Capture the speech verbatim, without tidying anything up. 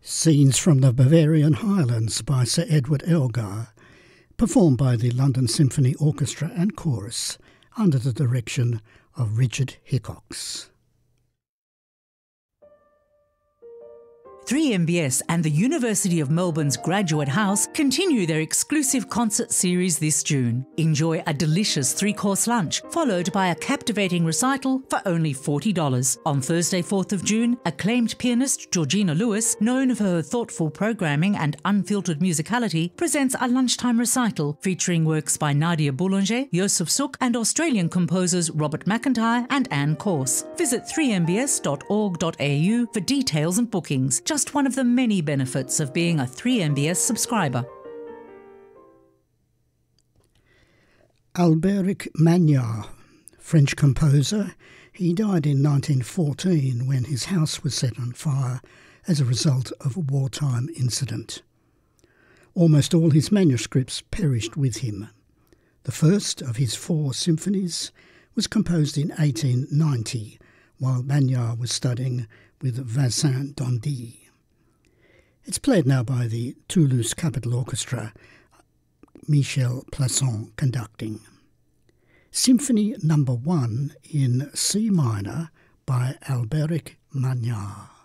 Scenes from the Bavarian Highlands by Sir Edward Elgar, performed by the London Symphony Orchestra and Chorus under the direction of Richard Hickox. three M B S and the University of Melbourne's Graduate House continue their exclusive concert series this June. Enjoy a delicious three-course lunch, followed by a captivating recital for only forty dollars. On Thursday, fourth of June, acclaimed pianist Georgina Lewis, known for her thoughtful programming and unfiltered musicality, presents a lunchtime recital featuring works by Nadia Boulanger, Joseph Suk, and Australian composers Robert McIntyre and Anne Corse. Visit three m b s dot org dot a u for details and bookings. Just one of the many benefits of being a three M B S subscriber. Albéric Magnard, French composer, he died in nineteen fourteen when his house was set on fire as a result of a wartime incident. Almost all his manuscripts perished with him. The first of his four symphonies was composed in eighteen ninety while Magnard was studying with Vincent d'Indy. It's played now by the Toulouse Capitol Orchestra, Michel Plasson conducting. Symphony number one in C minor by Albéric Magnard.